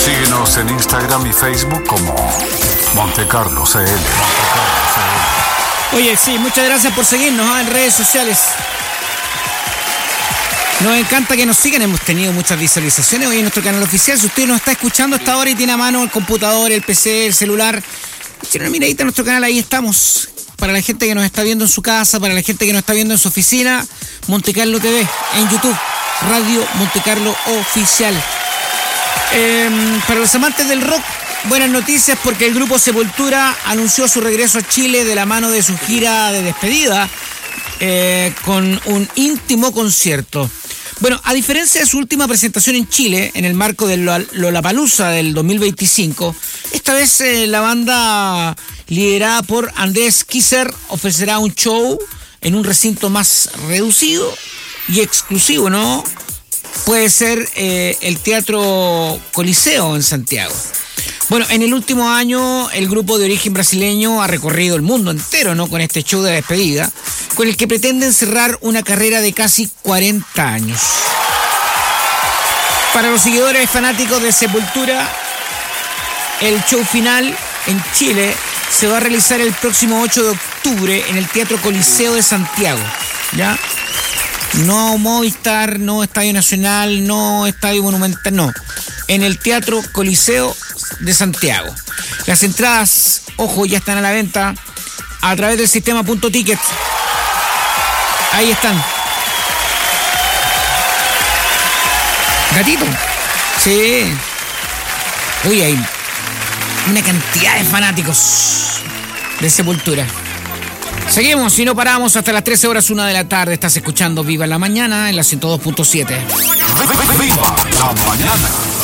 Síguenos en Instagram y Facebook como Montecarlo CL. Oye, sí, muchas gracias por seguirnos en redes sociales. Nos encanta que nos sigan, hemos tenido muchas visualizaciones hoy en nuestro canal oficial. Si usted nos está escuchando hasta ahora y tiene a mano el computador, el PC, el celular, echen una miradita a nuestro canal, ahí estamos. Para la gente que nos está viendo en su casa, para la gente que nos está viendo en su oficina, Montecarlo TV, en YouTube, Radio Montecarlo Oficial. Para los amantes del rock, buenas noticias porque el grupo Sepultura anunció su regreso a Chile de la mano de su gira de despedida con un íntimo concierto. Bueno, a diferencia de su última presentación en Chile, en el marco del Lollapalooza del 2025, esta vez la banda liderada por Andrés Kisser ofrecerá un show en un recinto más reducido y exclusivo, ¿no? Puede ser el Teatro Coliseo en Santiago. Bueno, en el último año el grupo de origen brasileño ha recorrido el mundo entero, ¿no? Con este show de despedida, con el que pretenden cerrar una carrera de casi 40 años. Para los seguidores fanáticos de Sepultura, el show final en Chile se va a realizar el próximo 8 de octubre en el Teatro Coliseo de Santiago, ¿ya? No Movistar, no Estadio Nacional, no Estadio Monumental, no. En el Teatro Coliseo de Santiago. Las entradas, ojo, ya están a la venta a través del sistema Punto Ticket. Ahí están. Gatito. Sí. Uy, hay una cantidad de fanáticos de Sepultura. Seguimos y no paramos hasta las 13 horas, 1 de la tarde. Estás escuchando Viva la Mañana en la 102.7. ¡Viva la mañana!